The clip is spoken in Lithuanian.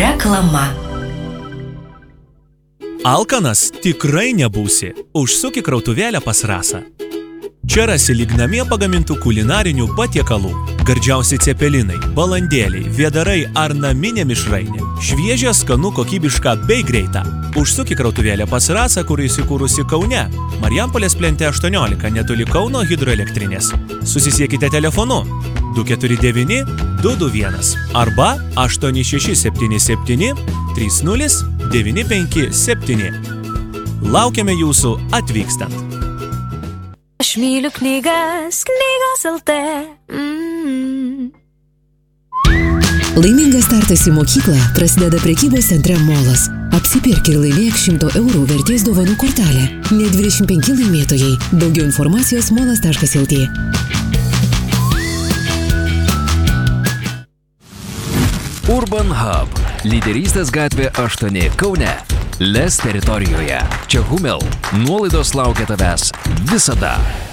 Reklama. Alkanas tikrai nebūsi. Užsuk į krautuvėlę pas Rasą. Čia rasi lyg namie pagamintų kulinarinių patiekalų. Gardžiausi cepelinai, balandėliai, vėdarai ar naminė mišrainė. Šviežia, skanu, kokybiška bei greita. Užsuk į krautuvėlę pas Rasą, kur įsikūrusi Kaune. Marijampolės plente 18, netoli Kauno hidroelektrinės. Susisiekite telefonu 249 221 arba 8677 30 957. Laukiame jūsų atvykstant. Aš myliu knygas, knygos LT. Laimingas startas į mokyklą prasideda prekybos centre Molas. Apsipirk ir laimėk 100 eurų vertės dovanų kortelę. Net 25 laimėtojai. Daugiau informacijos molas.lt. Urban Hub. Lyderystės gatvė 8 Kaune. Les teritorijoje. Čia Humel. Nuolaidos laukia tavęs visada.